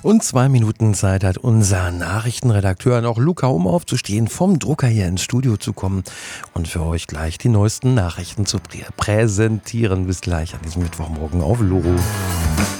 Und 2 Minuten Zeit hat unser Nachrichtenredakteur noch Luca, um aufzustehen, vom Drucker hier ins Studio zu kommen und für euch gleich die neuesten Nachrichten zu präsentieren. Bis gleich an diesem Mittwochmorgen auf Loro.